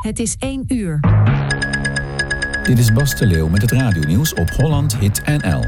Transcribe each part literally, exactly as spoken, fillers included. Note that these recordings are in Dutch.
Het is één uur. Dit is Bas de Leeuw met het radionieuws op Holland Hit N L.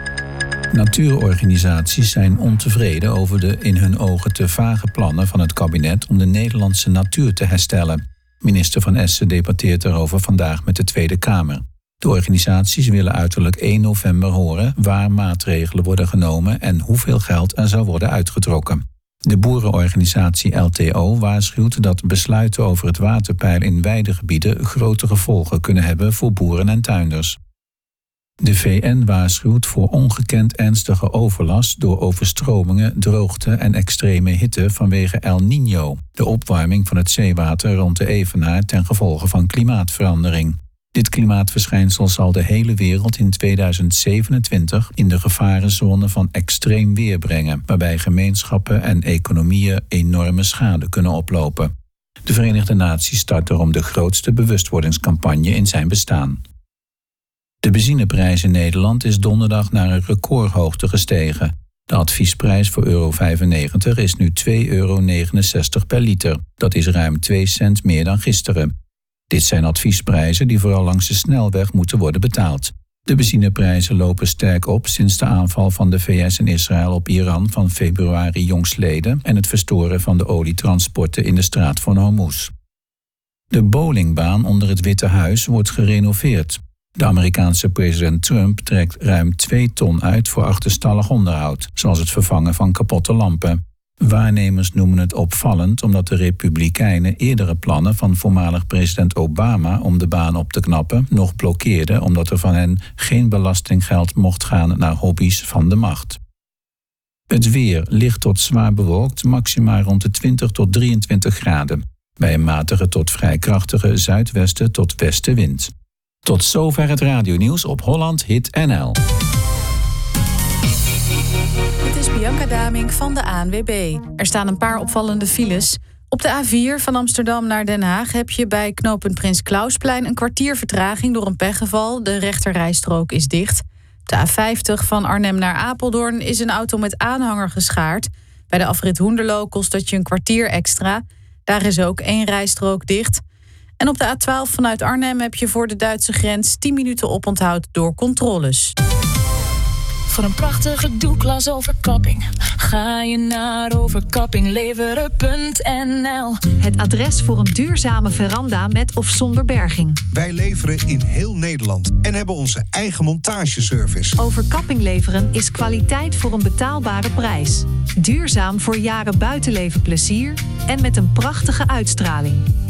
Natuurorganisaties zijn ontevreden over de in hun ogen te vage plannen van het kabinet om de Nederlandse natuur te herstellen. Minister Van Essen debatteert erover vandaag met de Tweede Kamer. De organisaties willen uiterlijk één november horen waar maatregelen worden genomen en hoeveel geld er zou worden uitgetrokken. De boerenorganisatie L T O waarschuwt dat besluiten over het waterpeil in weidegebieden grote gevolgen kunnen hebben voor boeren en tuinders. De V N waarschuwt voor ongekend ernstige overlast door overstromingen, droogte en extreme hitte vanwege El Niño, de opwarming van het zeewater rond de Evenaar ten gevolge van klimaatverandering. Dit klimaatverschijnsel zal de hele wereld in tweeduizend zevenentwintig in de gevarenzone van extreem weer brengen, waarbij gemeenschappen en economieën enorme schade kunnen oplopen. De Verenigde Naties start daarom de grootste bewustwordingscampagne in zijn bestaan. De benzineprijs in Nederland is donderdag naar een recordhoogte gestegen. De adviesprijs voor euro vijfennegentig is nu twee euro negenenzestig per liter. Dat is ruim twee cent meer dan gisteren. Dit zijn adviesprijzen die vooral langs de snelweg moeten worden betaald. De benzineprijzen lopen sterk op sinds de aanval van de V S en Israël op Iran van februari jongstleden en het verstoren van de olietransporten in de straat van Hormuz. De bowlingbaan onder het Witte Huis wordt gerenoveerd. De Amerikaanse president Trump trekt ruim twee ton uit voor achterstallig onderhoud, zoals het vervangen van kapotte lampen. Waarnemers noemen het opvallend omdat de Republikeinen eerdere plannen van voormalig president Obama om de baan op te knappen nog blokkeerden omdat er van hen geen belastinggeld mocht gaan naar hobby's van de macht. Het weer licht tot zwaar bewolkt, maximaal rond de twintig tot drieëntwintig graden. Bij een matige tot vrij krachtige zuidwesten tot westenwind. Tot zover het radionieuws op Holland Hit N L. Dit is Bianca Damink van de A N W B. Er staan een paar opvallende files. Op de A vier van Amsterdam naar Den Haag heb je bij knooppunt Prins Clausplein een kwartier vertraging door een pechgeval. De rechterrijstrook is dicht. Op de A vijftig van Arnhem naar Apeldoorn is een auto met aanhanger geschaard. Bij de afrit Hoenderloo kost dat je een kwartier extra. Daar is ook één rijstrook dicht. En op de A twaalf vanuit Arnhem heb je voor de Duitse grens tien minuten oponthoud door controles. Voor een prachtige doeklas overkapping ga je naar overkappingleveren punt n l. Het adres voor een duurzame veranda met of zonder berging. Wij leveren in heel Nederland en hebben onze eigen montageservice. Overkapping leveren is kwaliteit voor een betaalbare prijs. Duurzaam voor jaren buitenleven plezier en met een prachtige uitstraling.